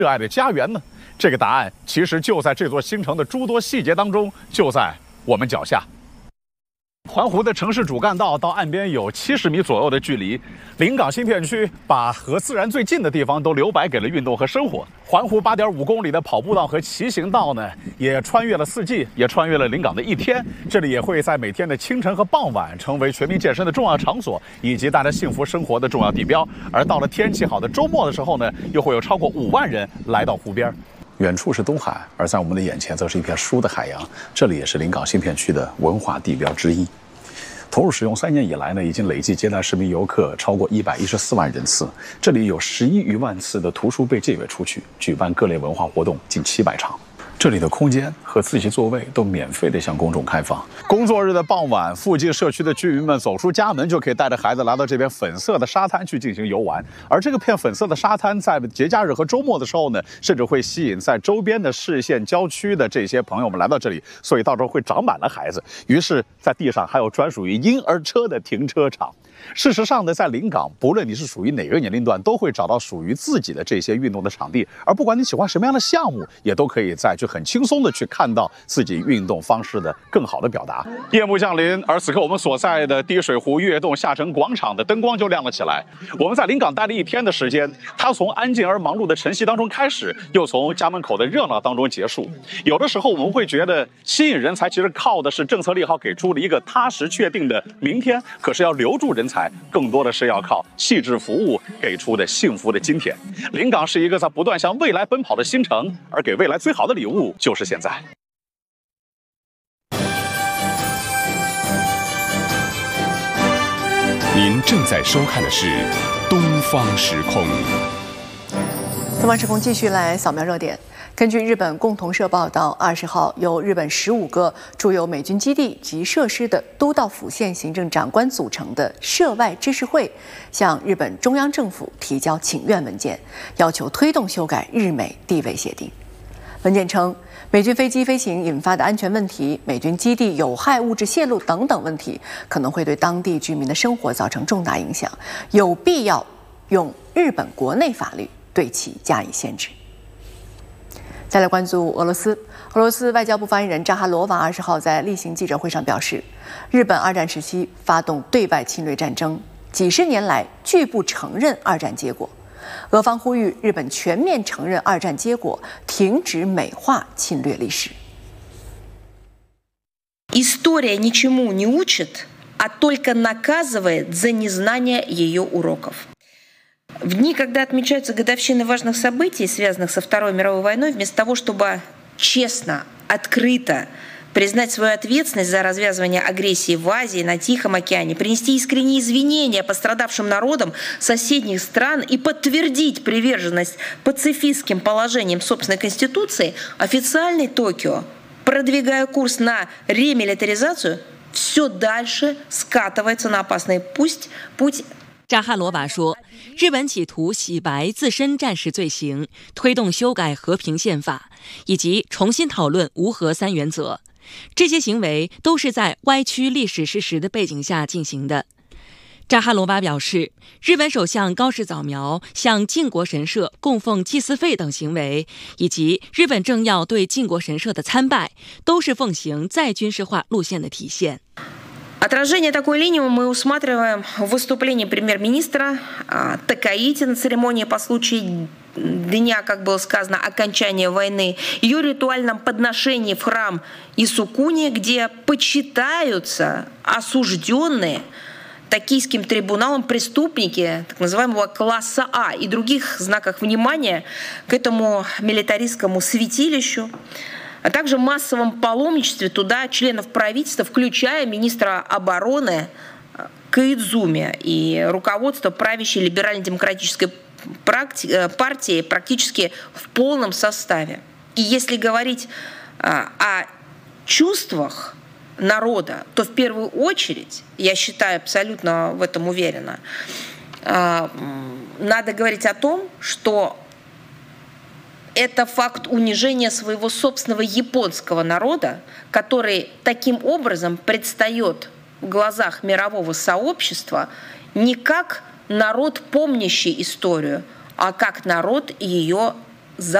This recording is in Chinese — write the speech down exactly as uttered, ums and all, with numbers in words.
热爱的家园呢？这个答案其实就在这座新城的诸多细节当中，就在我们脚下。环湖的城市主干道到岸边有七十米左右的距离，临港新片区把和自然最近的地方都留白给了运动和生活。环湖八点五公里的跑步道和骑行道呢，也穿越了四季，也穿越了临港的一天。这里也会在每天的清晨和傍晚成为全民健身的重要场所，以及大家幸福生活的重要地标。而到了天气好的周末的时候呢，又会有超过五万人来到湖边。远处是东海，而在我们的眼前则是一片书的海洋。这里也是临港新片区的文化地标之一。投入使用三年以来呢，已经累计接待市民游客超过一百一十四万人次。这里有十一余万次的图书被借阅出去，举办各类文化活动近七百场。这里的空间和自习座位都免费的向公众开放。工作日的傍晚，附近社区的居民们走出家门，就可以带着孩子来到这边粉色的沙滩去进行游玩。而这个片粉色的沙滩，在节假日和周末的时候呢，甚至会吸引在周边的市县郊区的这些朋友们来到这里，所以到时候会长满了孩子。于是，在地上还有专属于婴儿车的停车场。事实上呢，在临港，不论你是属于哪个年龄段，都会找到属于自己的这些运动的场地。而不管你喜欢什么样的项目，也都可以在去很轻松的去看到自己运动方式的更好的表达。夜幕降临，而此刻我们所在的滴水湖跃动下沉广场的灯光就亮了起来。我们在临港待了一天的时间，它从安静而忙碌的晨曦当中开始，又从家门口的热闹当中结束。有的时候我们会觉得，吸引人才其实靠的是政策利好给出了一个踏实确定的明天，可是要留住人才，更多的是要靠细致服务给出的幸福的今天。临港是一个在不断向未来奔跑的新城，而给未来最好的礼物就是现在。 您正在收看的是《东方时空》。 东方时空继续来扫描热点。根据日本共同社报道，二十号由日本十五个驻有美军基地及设施的都道府县行政长官组成的涉外知识会，向日本中央政府提交请愿文件，要求推动修改日美地位协定。文件称，美军飞机飞行引发的安全问题、美军基地有害物质泄露等等问题，可能会对当地居民的生活造成重大影响，有必要用日本国内法律对其加以限制。再来关注俄罗斯，俄罗斯外交部发言人扎哈罗娃二十号在例行记者会上表示，日本二战时期发动对外侵略战争，几十年来拒不承认二战结果。俄方呼吁日本全面承认二战结果，停止美化侵略历史。 История ничему не учит, а только наказывает за незнание ее уроков. В дни, когда отмечаются годовщины важных событий, связанных со Второй мировой войной, вместо того, чтобы честно, открыто признать свою ответственность за развязывание агрессии в Азии, на Тихом океане, принести искренние извинения пострадавшим народам соседних стран и подтвердить приверженность пацифистским положениям собственной конституции, официальный Токио, продвигая курс на ремилитаризацию, все дальше скатывается на опасный путь, путь 扎哈罗娃说，日本企图洗白自身战时罪行，推动修改和平宪法，以及重新讨论无核三原则。这些行为都是在歪曲历史事实的背景下进行的。扎哈罗娃表示，日本首相高市早苗向靖国神社供奉祭祀费等行为，以及日本政要对靖国神社的参拜，都是奉行再军事化路线的体现。 Отражение такой линии мы усматриваем в выступлении премьер-министра Такаити на церемонии по случаю дня, как было сказано, окончания войны, ее ритуальном подношении в храм Исукуни, где почитаются осужденные токийским трибуналом преступники так называемого класса А и других знаках внимания к этому милитаристскому святилищу, а также массовом паломничестве туда членов правительства, включая министра обороны Коидзуми и руководство правящей либерально-демократической партии практически в полном составе. И если говорить о чувствах народа, то в первую очередь, я считаю, абсолютно в этом уверена, надо говорить о том, что это факт унижения своего собственного японского народа, который таким образом предстает в глазах мирового сообщества не как народ, помнящий историю, а как народ, ее